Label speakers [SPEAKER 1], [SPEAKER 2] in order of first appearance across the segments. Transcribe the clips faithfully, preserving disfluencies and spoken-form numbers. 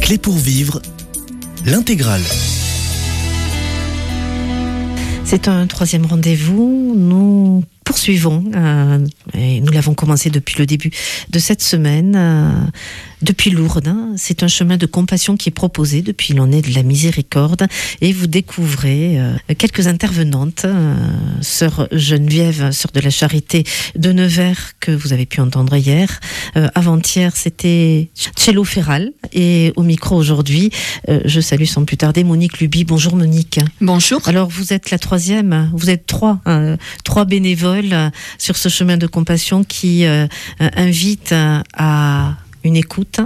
[SPEAKER 1] Clés pour vivre, l'intégrale.
[SPEAKER 2] C'est un troisième rendez-vous. Nous poursuivons, euh, et nous l'avons commencé depuis le début de cette semaine, euh, depuis Lourdes. Hein. C'est un chemin de compassion qui est proposé depuis l'année de la miséricorde, et vous découvrez euh, quelques intervenantes, euh, sœur Geneviève, sœur de la Charité de Nevers, que vous avez pu entendre hier. Euh, avant-hier, c'était Cello Ferral, et au micro aujourd'hui, euh, je salue sans plus tarder Monique Luby. Bonjour Monique.
[SPEAKER 3] Bonjour.
[SPEAKER 2] Alors vous êtes la troisième, vous êtes trois, hein, trois bénévoles sur ce chemin de compassion qui euh, invite à une écoute,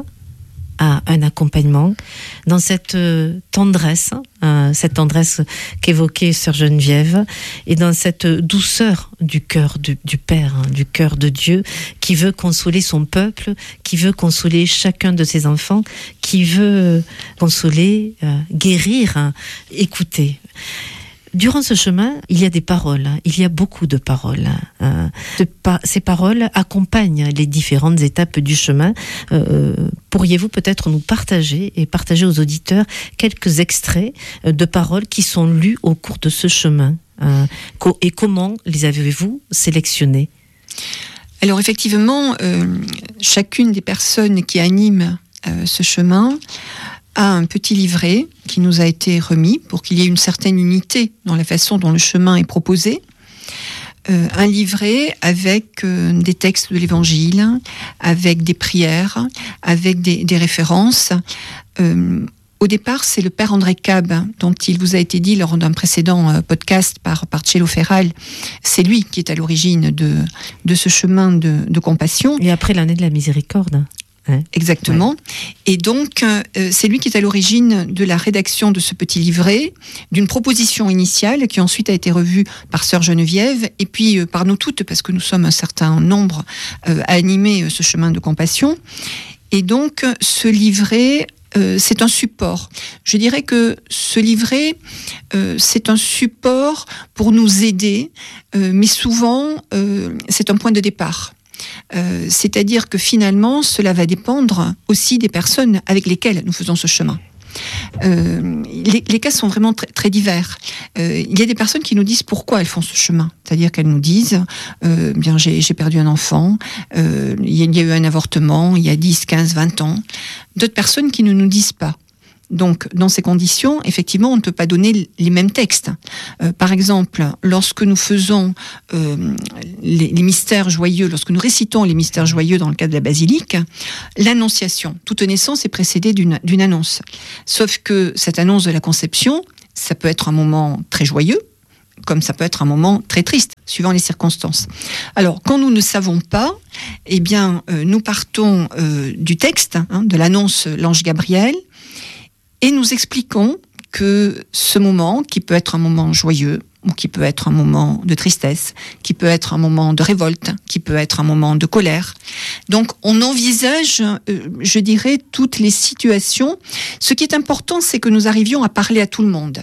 [SPEAKER 2] à un accompagnement, dans cette euh, tendresse, euh, cette tendresse qu'évoquait sœur Geneviève, et dans cette douceur du cœur du, du Père, hein, du cœur de Dieu, qui veut consoler son peuple, qui veut consoler chacun de ses enfants, qui veut consoler, euh, guérir, hein, écouter. Durant ce chemin, il y a des paroles, il y a beaucoup de paroles. Euh, ces paroles accompagnent les différentes étapes du chemin. Euh, pourriez-vous peut-être nous partager et partager aux auditeurs quelques extraits de paroles qui sont lues au cours de ce chemin, euh, et comment les avez-vous sélectionnées ?
[SPEAKER 3] Alors effectivement, euh, chacune des personnes qui animent euh, ce chemin a un petit livret qui nous a été remis pour qu'il y ait une certaine unité dans la façon dont le chemin est proposé. Euh, un livret avec euh, des textes de l'Évangile, avec des prières, avec des, des références. Euh, au départ, c'est le Père André Cab, dont il vous a été dit lors d'un précédent euh, podcast par, par Cello Ferral. C'est lui qui est à l'origine de, de ce chemin de, de compassion.
[SPEAKER 2] Et après l'année de la miséricorde. Hein,
[SPEAKER 3] Exactement.
[SPEAKER 2] ouais.
[SPEAKER 3] Et donc, euh, c'est lui qui est à l'origine de la rédaction de ce petit livret, d'une proposition initiale qui ensuite a été revue par sœur Geneviève et puis euh, par nous toutes, parce que nous sommes un certain nombre euh, à animer euh, ce chemin de compassion. Et donc, ce livret, euh, c'est un support. Je dirais que ce livret, euh, c'est un support pour nous aider, euh, mais souvent, euh, c'est un point de départ. Euh, c'est-à-dire que finalement, cela va dépendre aussi des personnes avec lesquelles nous faisons ce chemin. Euh, les, les cas sont vraiment très, très divers. Euh, il y a des personnes qui nous disent pourquoi elles font ce chemin. C'est-à-dire qu'elles nous disent euh, bien, j'ai, j'ai perdu un enfant, euh, il y a eu un avortement il y a dix, quinze, vingt ans. D'autres personnes qui ne nous disent pas. Donc, dans ces conditions, effectivement, on ne peut pas donner les mêmes textes. Euh, par exemple, lorsque nous faisons euh, les, les mystères joyeux, lorsque nous récitons les mystères joyeux dans le cadre de la basilique, l'annonciation, toute naissance est précédée d'une, d'une annonce. Sauf que cette annonce de la conception, ça peut être un moment très joyeux, comme ça peut être un moment très triste, suivant les circonstances. Alors, quand nous ne savons pas, eh bien, euh, nous partons euh, du texte, hein, de l'annonce l'ange Gabriel, et nous expliquons que ce moment, qui peut être un moment joyeux, ou qui peut être un moment de tristesse, qui peut être un moment de révolte, qui peut être un moment de colère. Donc, on envisage, euh, je dirais, toutes les situations. Ce qui est important, c'est que nous arrivions à parler à tout le monde.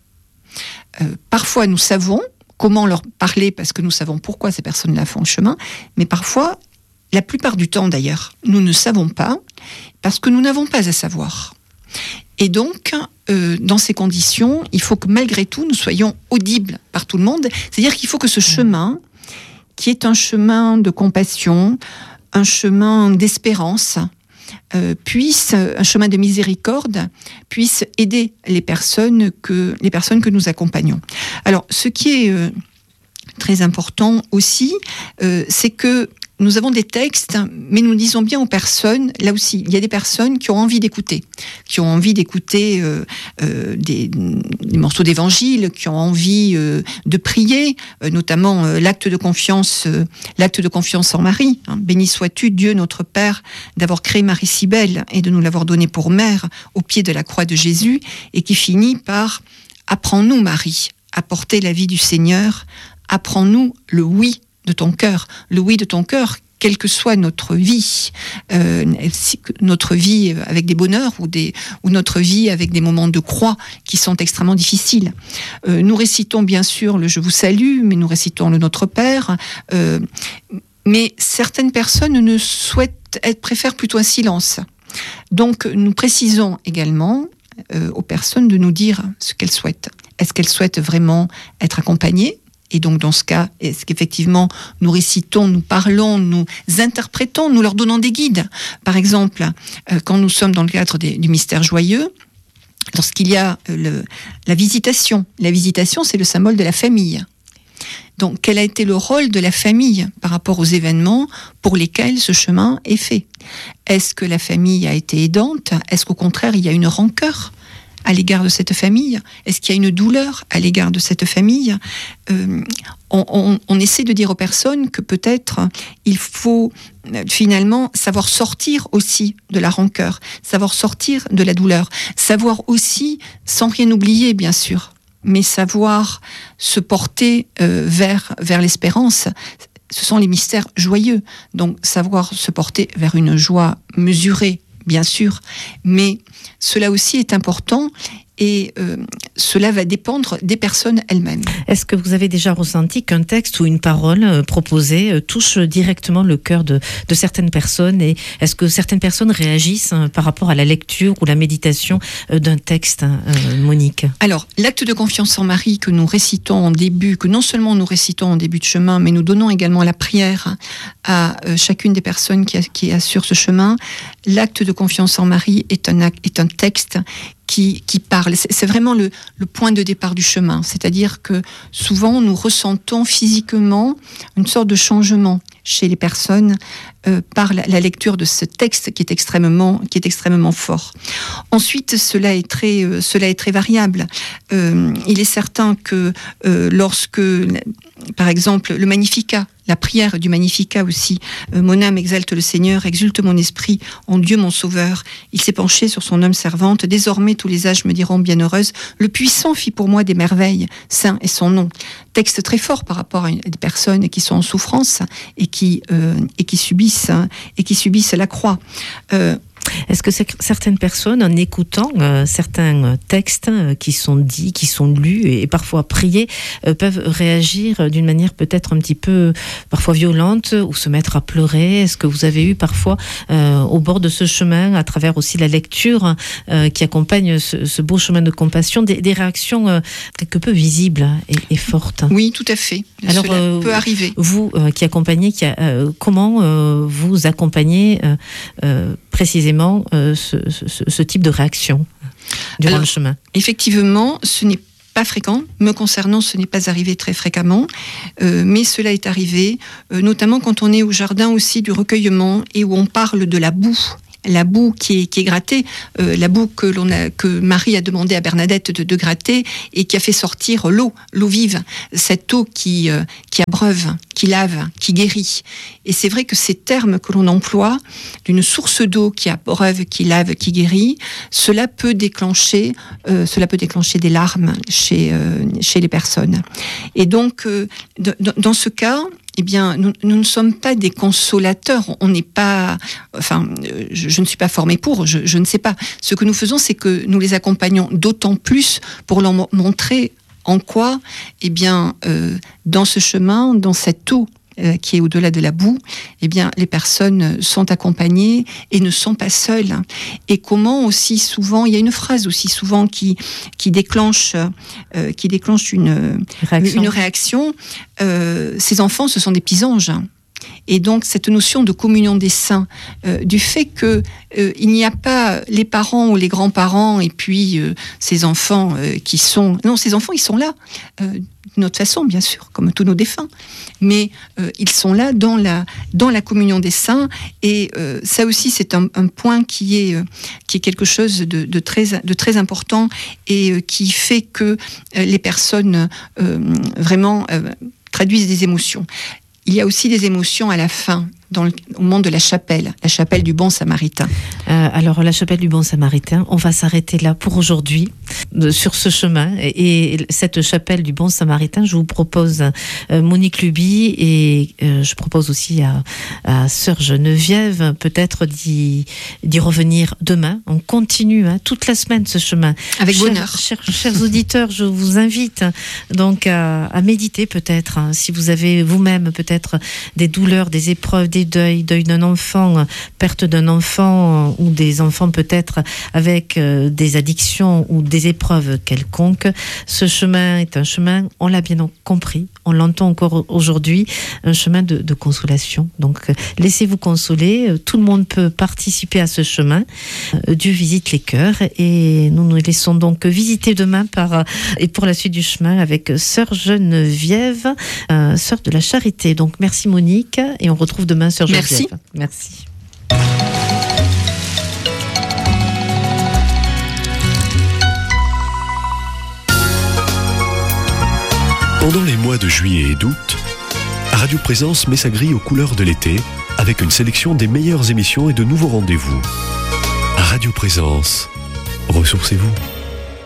[SPEAKER 3] Euh, parfois, nous savons comment leur parler, parce que nous savons pourquoi ces personnes-là font le chemin, mais parfois, la plupart du temps d'ailleurs, nous ne savons pas, parce que nous n'avons pas à savoir. Et donc, euh, dans ces conditions, il faut que malgré tout, nous soyons audibles par tout le monde. C'est-à-dire qu'il faut que ce chemin, qui est un chemin de compassion, un chemin d'espérance, euh, puisse, un chemin de miséricorde, puisse aider les personnes que, les personnes que nous accompagnons. Alors, ce qui est euh, très important aussi, euh, c'est que nous avons des textes, mais nous disons bien aux personnes, là aussi, il y a des personnes qui ont envie d'écouter, qui ont envie d'écouter euh, euh, des, des morceaux d'évangile, qui ont envie euh, de prier, euh, notamment euh, l'acte de confiance, euh, l'acte de confiance en Marie. Hein. Béni sois-tu, Dieu notre Père, d'avoir créé Marie si belle et de nous l'avoir donnée pour mère au pied de la croix de Jésus, et qui finit par « Apprends-nous, Marie, à porter la vie du Seigneur, apprends-nous le oui de ton cœur, le oui de ton cœur, quelle que soit notre vie, euh, notre vie avec des bonheurs ou, des, ou notre vie avec des moments de croix qui sont extrêmement difficiles. Euh, nous récitons bien sûr le « Je vous salue », mais nous récitons le « Notre Père euh, ». Mais certaines personnes ne souhaitent, elles préfèrent plutôt un silence. Donc, nous précisons également euh, aux personnes de nous dire ce qu'elles souhaitent. Est-ce qu'elles souhaitent vraiment être accompagnées ? Et donc, dans ce cas, est-ce qu'effectivement, nous récitons, nous parlons, nous interprétons, nous leur donnons des guides ? Par exemple, euh, quand nous sommes dans le cadre des, du mystère joyeux, lorsqu'il y a euh, le, la visitation, la visitation, c'est le symbole de la famille. Donc, quel a été le rôle de la famille par rapport aux événements pour lesquels ce chemin est fait ? Est-ce que la famille a été aidante ? Est-ce qu'au contraire, il y a une rancœur à l'égard de cette famille ? Est-ce qu'il y a une douleur à l'égard de cette famille ? euh, on, on, on essaie de dire aux personnes que peut-être il faut euh, finalement savoir sortir aussi de la rancœur, savoir sortir de la douleur, savoir aussi, sans rien oublier bien sûr, mais savoir se porter euh, vers, vers l'espérance. Ce sont les mystères joyeux, donc savoir se porter vers une joie mesurée, bien sûr, mais cela aussi est important et euh, cela va dépendre des personnes elles-mêmes.
[SPEAKER 2] Est-ce que vous avez déjà ressenti qu'un texte ou une parole euh, proposée euh, touche directement le cœur de, de certaines personnes, et est-ce que certaines personnes réagissent hein, par rapport à la lecture ou la méditation euh, d'un texte, euh, Monique ?
[SPEAKER 3] Alors, l'acte de confiance en Marie que nous récitons en début, que non seulement nous récitons en début de chemin, mais nous donnons également la prière à euh, chacune des personnes qui, a, qui assurent ce chemin, l'acte de confiance en Marie est un, acte, est un texte Qui, qui parle. C'est, c'est vraiment le, le point de départ du chemin. C'est-à-dire que souvent, nous ressentons physiquement une sorte de changement chez les personnes euh, par la, la lecture de ce texte qui est extrêmement, qui est extrêmement fort. Ensuite, cela est très, euh, cela est très variable. Euh, il est certain que euh, lorsque, par exemple, le Magnificat, la prière du Magnificat aussi, euh, mon âme exalte le Seigneur, exulte mon esprit en Dieu mon Sauveur. Il s'est penché sur son âme servante. Désormais tous les âges me diront bienheureuse. Le puissant fit pour moi des merveilles. Saint est son nom. Texte très fort par rapport à, une, à des personnes qui sont en souffrance et qui euh, et qui subissent hein, et qui subissent la croix. Euh,
[SPEAKER 2] Est-ce que certaines personnes, en écoutant euh, certains textes euh, qui sont dits, qui sont lus et, et parfois priés, euh, peuvent réagir d'une manière peut-être un petit peu parfois violente ou se mettre à pleurer ? Est-ce que vous avez eu parfois euh, au bord de ce chemin, à travers aussi la lecture euh, qui accompagne ce, ce beau chemin de compassion, des, des réactions euh, quelque peu visibles et, et fortes ?
[SPEAKER 3] Oui, tout à fait.
[SPEAKER 2] Alors,
[SPEAKER 3] Cela
[SPEAKER 2] euh,
[SPEAKER 3] peut arriver.
[SPEAKER 2] Vous euh, qui accompagnez, qui a, euh, comment euh, vous accompagnez euh, euh, précisément euh, ce, ce, ce type de réaction durant
[SPEAKER 3] Alors,
[SPEAKER 2] le chemin ?
[SPEAKER 3] Effectivement, ce n'est pas fréquent. Me concernant, ce n'est pas arrivé très fréquemment, euh, mais cela est arrivé, euh, notamment quand on est au jardin aussi du recueillement et où on parle de la boue. La boue qui est, qui est grattée, euh, la boue que, l'on a, que Marie a demandé à Bernadette de, de gratter et qui a fait sortir l'eau, l'eau vive, cette eau qui, euh, qui abreuve, qui lave, qui guérit. Et c'est vrai que ces termes que l'on emploie, d'une source d'eau qui abreuve, qui lave, qui guérit, cela peut déclencher, euh, cela peut déclencher des larmes chez, euh, chez les personnes. Et donc, euh, de, de, dans ce cas, eh bien, nous, nous ne sommes pas des consolateurs. On n'est pas, enfin, je, je ne suis pas formée pour, je, je ne sais pas. Ce que nous faisons, c'est que nous les accompagnons d'autant plus pour leur montrer en quoi, eh bien, euh, dans ce chemin, dans cette eau euh, qui est au-delà de la boue, eh bien, les personnes sont accompagnées et ne sont pas seules. Et comment aussi souvent, il y a une phrase aussi souvent qui qui déclenche, euh, qui déclenche une réaction. Une réaction. Euh, ces enfants, ce sont des petits anges. Et donc cette notion de communion des saints, euh, du fait que euh, il n'y a pas les parents ou les grands-parents et puis euh, ces enfants euh, qui sont... Non, ces enfants, ils sont là, euh, d'une autre façon, bien sûr, comme tous nos défunts. Mais euh, ils sont là dans la, dans la communion des saints. Et euh, ça aussi, c'est un, un point qui est, euh, qui est quelque chose de, de, très, de très important et euh, qui fait que euh, les personnes euh, vraiment euh, traduisent des émotions. Il y a aussi des émotions à la fin, dans le, au moment de la chapelle, la chapelle du Bon Samaritain.
[SPEAKER 2] Euh, alors, la chapelle du Bon Samaritain, on va s'arrêter là pour aujourd'hui, de, sur ce chemin. Et, et cette chapelle du Bon Samaritain, je vous propose euh, Monique Luby et euh, je propose aussi à, à Sœur Geneviève peut-être d'y, d'y revenir demain. On continue hein, toute la semaine ce chemin.
[SPEAKER 3] Avec
[SPEAKER 2] chers,
[SPEAKER 3] bonheur.
[SPEAKER 2] Chers, chers auditeurs, je vous invite donc à, à méditer peut-être, hein, si vous avez vous-même peut-être des douleurs, des épreuves, des des deuils, deuil d'un enfant, perte d'un enfant ou des enfants peut-être avec euh, des addictions ou des épreuves quelconques. Ce chemin est un chemin, on l'a bien compris, on l'entend encore aujourd'hui, un chemin de, de consolation. Donc euh, laissez-vous consoler, tout le monde peut participer à ce chemin. Euh, Dieu visite les cœurs et nous nous laissons donc visiter demain par, et pour la suite du chemin avec Sœur Geneviève, euh, Sœur de la Charité. Donc merci Monique et on retrouve demain Sœur Geneviève.
[SPEAKER 3] Merci.
[SPEAKER 2] Merci.
[SPEAKER 4] Pendant les mois de juillet et d'août, Radio Présence met sa grille aux couleurs de l'été avec une sélection des meilleures émissions et de nouveaux rendez-vous. Radio Présence, ressourcez-vous.